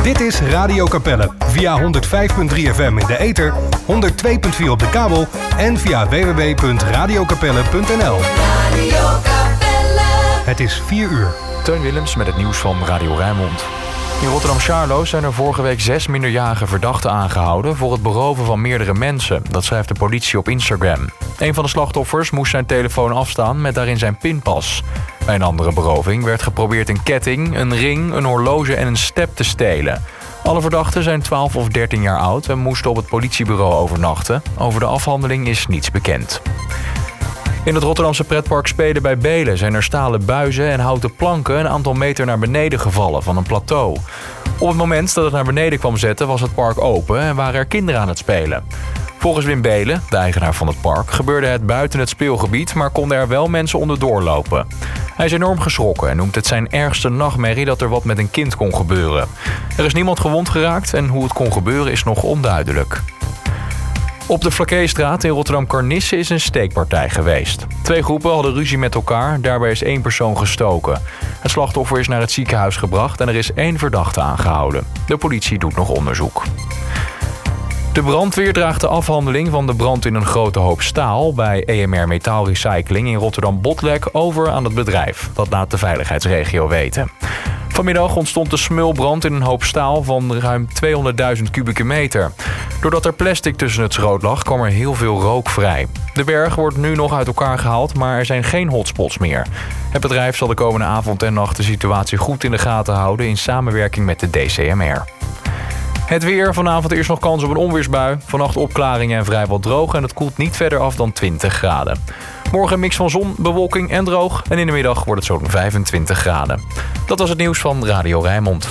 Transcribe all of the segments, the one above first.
Dit is Radio Capelle via 105.3 FM in de ether, 102.4 op de kabel en via www.radiocapelle.nl. Radio Capelle. Het is 4 uur. Teun Willems met het nieuws van Radio Rijnmond. In Rotterdam-Charloes zijn er vorige week 6 minderjarige verdachten aangehouden voor het beroven van meerdere mensen. Dat schrijft de politie op Instagram. Een van de slachtoffers moest zijn telefoon afstaan met daarin zijn pinpas. Bij een andere beroving werd geprobeerd een ketting, een ring, een horloge en een step te stelen. Alle verdachten zijn 12 of 13 jaar oud en moesten op het politiebureau overnachten. Over de afhandeling is niets bekend. In het Rotterdamse pretpark Spelen bij Beelen zijn er stalen buizen en houten planken een aantal meter naar beneden gevallen van een plateau. Op het moment dat het naar beneden kwam zetten was het park open en waren er kinderen aan het spelen. Volgens Wim Beelen, de eigenaar van het park, gebeurde het buiten het speelgebied, maar konden er wel mensen onderdoor lopen. Hij is enorm geschrokken en noemt het zijn ergste nachtmerrie dat er wat met een kind kon gebeuren. Er is niemand gewond geraakt en hoe het kon gebeuren is nog onduidelijk. Op de Flakkeestraat in Rotterdam-Karnisse is een steekpartij geweest. 2 groepen hadden ruzie met elkaar, daarbij is 1 persoon gestoken. Het slachtoffer is naar het ziekenhuis gebracht en er is 1 verdachte aangehouden. De politie doet nog onderzoek. De brandweer draagt de afhandeling van de brand in een grote hoop staal bij EMR Metaalrecycling in Rotterdam-Botlek over aan het bedrijf. Dat laat de veiligheidsregio weten. Vanmiddag ontstond de smulbrand in een hoop staal van ruim 200.000 kubieke meter. Doordat er plastic tussen het schroot lag, kwam er heel veel rook vrij. De berg wordt nu nog uit elkaar gehaald, maar er zijn geen hotspots meer. Het bedrijf zal de komende avond en nacht de situatie goed in de gaten houden in samenwerking met de DCMR. Het weer. Vanavond eerst nog kans op een onweersbui. Vannacht opklaringen en vrijwel droog en het koelt niet verder af dan 20 graden. Morgen een mix van zon, bewolking en droog. En in de middag wordt het zo'n 25 graden. Dat was het nieuws van Radio Rijnmond.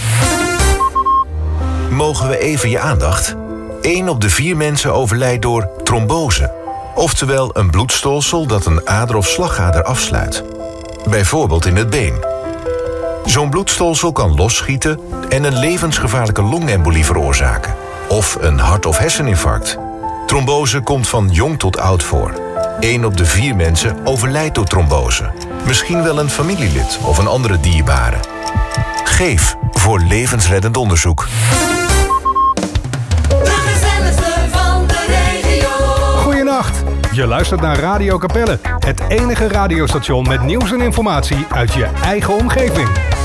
Mogen we even je aandacht? 1 op de 4 mensen overlijdt door trombose. Oftewel een bloedstolsel dat een ader of slagader afsluit. Bijvoorbeeld in het been. Zo'n bloedstolsel kan losschieten en een levensgevaarlijke longembolie veroorzaken. Of een hart- of herseninfarct. Trombose komt van jong tot oud voor. 1 op de 4 mensen overlijdt door trombose. Misschien wel een familielid of een andere dierbare. Geef voor levensreddend onderzoek. De gezelligste van de regio. Goedenacht. Je luistert naar Radio Capelle. Het enige radiostation met nieuws en informatie uit je eigen omgeving.